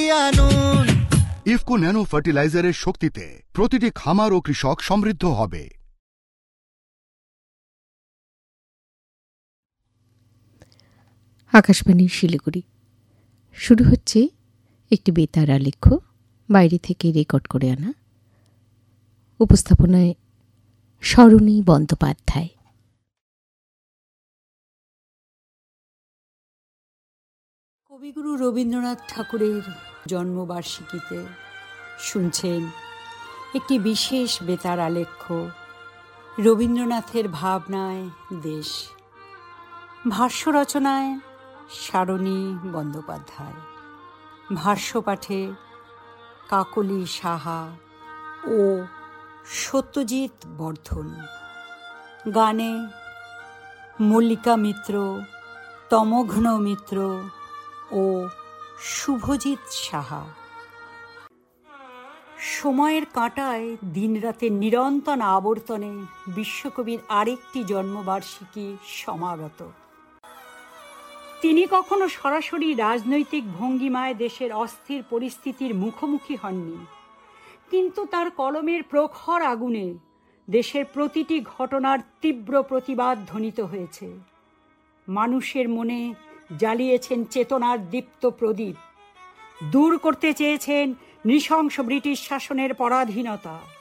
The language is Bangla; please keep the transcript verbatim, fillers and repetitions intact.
আনুন। ইফকো ন্যানো ফার্টিলাইজারের শক্তিতে প্রতিটি খামার ও কৃষক সমৃদ্ধ হবে। আকাশবাণী শিলিগুড়ি। শুরু হচ্ছে একটি বেতার আলেখ্য, বাইরে থেকে রেকর্ড করে আনা। উপস্থাপনায় সরণী বন্দ্যোপাধ্যায়। কবিগুরু রবীন্দ্রনাথ ঠাকুরের জন্মবার্ষিকীতে শুনছেন একটি বিশেষ বেতার আলেখ্য, রবীন্দ্রনাথের ভাবনায় দেশ। ভাষ্য রচনায় সরণী বন্দ্যোপাধ্যায়, ভাষ্য পাঠে কাকলি সাহা ও সত্যজিৎ বর্ধন, গানে মল্লিকা মিত্র, তমঘ্ন মিত্র ও শুভজিৎ সাহা। সময়ের কাঁটায় দিনরাতের নিরন্তর আবর্তনে বিশ্বকবির আরেকটি জন্মবার্ষিকী সমাগত। তিনি কখনো সরাসরি রাজনৈতিক ভঙ্গিমায় দেশের অস্থির পরিস্থিতির মুখোমুখি হননি, কিন্তু তার কলমের প্রখর আগুনে দেশের প্রতিটি ঘটনার তীব্র প্রতিবাদ ধ্বনিত হয়েছে। মানুষের মনে জ্বালিয়েছেন চেতনার দীপ্ত প্রদীপ, দূর করতে চেয়েছেন নৃশংস ব্রিটিশ শাসনের পরাধীনতা।